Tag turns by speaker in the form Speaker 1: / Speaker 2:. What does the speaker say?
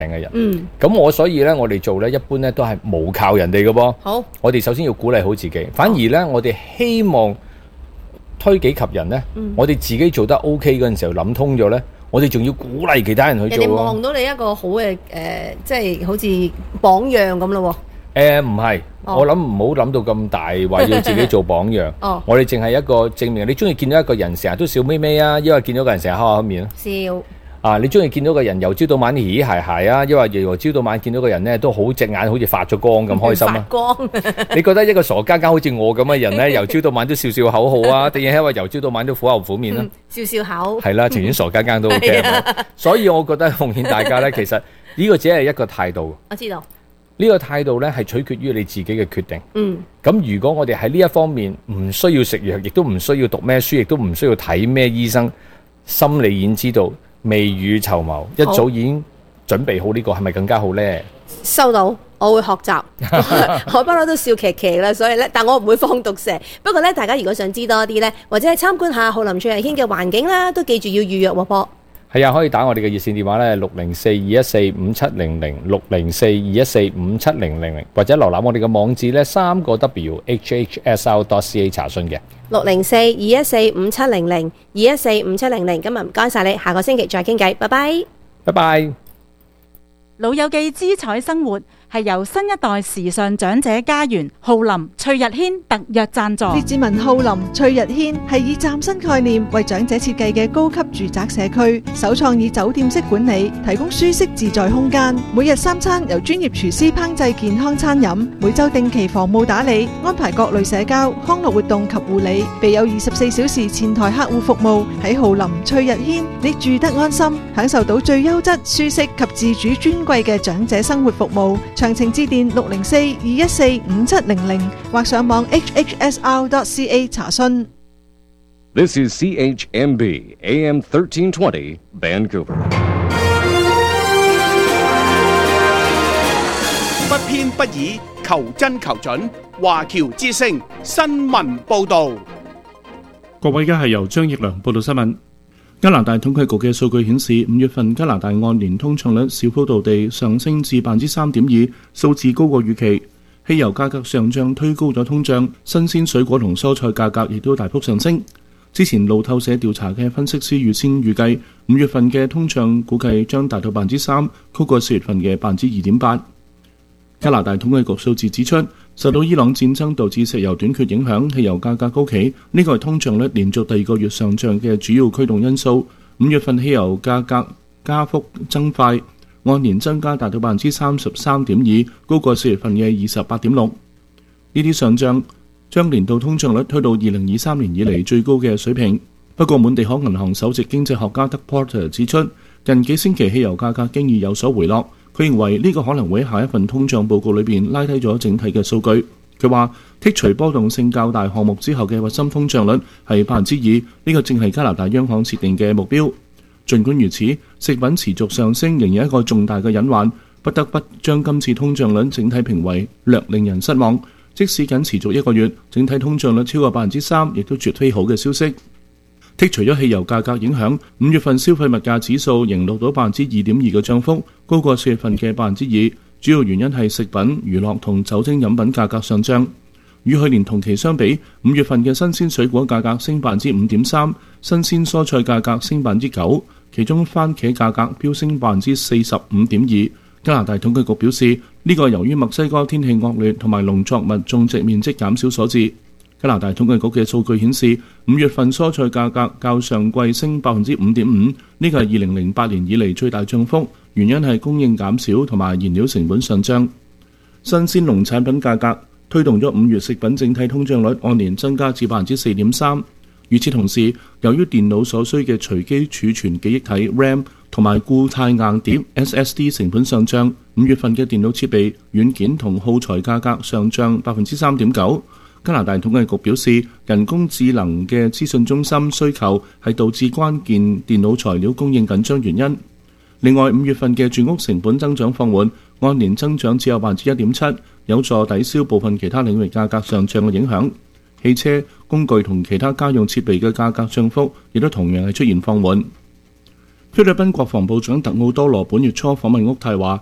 Speaker 1: 嘅人。咁我所以咧，我哋做咧一般咧都係冇靠人哋嘅噃。
Speaker 2: 好，
Speaker 1: 我哋首先要鼓勵好自己，反而咧我哋希望推己及人咧。我哋自己做得 OK 嗰陣時候諗通咗咧，我哋仲要鼓勵其他人去做。
Speaker 2: 人哋望到你一個好嘅即係好似榜樣咁咯。
Speaker 1: 唔係，我諗唔好諗到咁大，話要自己做榜樣。我哋淨係一個正面。你中意見到一個人成日都笑眯眯啊，因為見到個人成日黑口面
Speaker 2: 笑
Speaker 1: 啊？你中意見到個人由朝到晚嘻嘻鞋鞋啊，因為由朝到晚見到個人呢都好隻眼好似發咗光咁開心啊？發光你覺得一個傻更更好似我咁嘅人呢，由朝到晚都笑笑口號啊，定係因為由朝到晚都苦口苦面啊？
Speaker 2: 笑笑口
Speaker 1: 係啦，情願傻更更都 OK。所以我覺得奉勸大家呢，其實呢個只係一個態度。
Speaker 2: 我知道。
Speaker 1: 呢個態度呢係取決於你自己嘅決定。咁如果我哋喺呢一方面唔需要食藥，亦都唔需要讀咩書，亦都唔需要睇咩醫生，心理已經知道，未雨綢繆，一早已經準備好呢個，係咪更加好呢？
Speaker 2: 收到，我會學習。我不嬲都笑騎騎啦，所以咧，但我唔會放毒蛇。不過咧，大家如果想知多啲咧，或者係參觀下浩林翠逸軒嘅環境啦，都記住要預約喎噃。
Speaker 1: 係啊，可以打我哋嘅熱線電話咧，604-214-5700 604-214-5700，或者瀏覽我哋嘅網址咧，3個 W HHSR.ca 查詢嘅。
Speaker 2: 604-214-5700 214-5700。今日唔該晒你，下個星期再傾偈，拜拜。
Speaker 1: 拜拜。
Speaker 3: 老友記姿彩生活係由新一代時尚長者家園浩林翠逸軒特約贊助。
Speaker 4: 列治文浩林翠逸軒係以嶄新概念為長者設計嘅高級住宅社區，首創以酒店式管理，提供舒適自在空間。每日3餐由專業廚師烹製健康餐飲，每週定期房務打理，安排各類社交康樂活動及護理，備有24小時前台客戶服務。喺浩林翠逸軒，你住得安心，享受到最優質、舒適及自主尊貴嘅長者生活服務。詳情致電604-214-5700或上網 hhsr.ca 查詢。
Speaker 5: This is CHMB AM 1320 Vancouver。
Speaker 6: 不偏不倚，求真求準。華僑之聲新聞報導。
Speaker 7: 各位，而家係由張奕良報道新聞。加拿大統計局嘅數據顯示，5月份加拿大按年通脹率小幅度地上升至 3.2%， 數字高過預期。汽油價格上漲推高咗通脹，新鮮水果同蔬菜價格亦都大幅上升。之前路透社調查嘅分析師預先預計5月份嘅通脹估計將達到 3%， 高過4月份嘅 2.8%。加拿大統計局數字指出，受到伊朗戰爭導致石油短缺影響，汽油價格高企，呢個係通脹率連續第2個月上漲嘅主要驅動因素。5月份汽油價格加幅增快，按年增加達到 33.2%， 高過4月份嘅 28.6%。呢啲上漲將年度通脹率推到2023年以嚟最高嘅水平。不過，滿地可銀行首席經濟學家德波特指出，近幾星期汽油價格經已有所回落。佢認為呢個可能會喺下一份通脹報告裏邊拉低咗整體嘅數據。佢話剔除波動性較大項目之後嘅核心通脹率係 2%， 呢個正係加拿大央行設定嘅目標。儘管如此，食品持續上升仍然一個重大嘅隱患，不得不將今次通脹率整體評為略令人失望。即使僅持續1個月，整體通脹率超過 3%， 亦都絕非好嘅消息。剔除咗汽油價格影響，5月份消費物價指數仍錄到 2.2% 嘅漲幅，高過4月份嘅 2%。主要原因係食品、娛樂同酒精飲品價格上漲。與去年同期相比，5月份嘅新鮮水果價格升 5.3%， 新鮮蔬菜價格升 9%， 其中番茄價格飆升 45.2%。加拿大統計局表示，呢個由於墨西哥天氣惡劣同埋農作物種植面積減少所致。加拿大統計局嘅數據顯示，5月份蔬菜價格較上季升 5.5%， 呢個係2008年以嚟最大漲幅，原因係供應減少同埋燃料成本上漲。新鮮農產品價格推動咗5月食品整體通脹率按年增加至 4.3%。與此同時，由於電腦所需嘅隨機儲存記憶體 RAM 同埋固態硬碟 SSD 成本上漲，5月份嘅電腦設備、軟件同耗材價格上漲 3.9%。加拿大統計局表示，人工智能嘅資訊中心需求係導致關鍵電腦材料供應緊張原因。另外，5月份嘅住屋成本增長放緩，按年增長只有 1.7%， 有助抵消部分其他領域價格上漲嘅影響。汽車、工具同其他家用設備嘅價格漲幅亦都同樣係出現放緩。 菲律賓國防部長特奧多羅本月初訪問渥太華，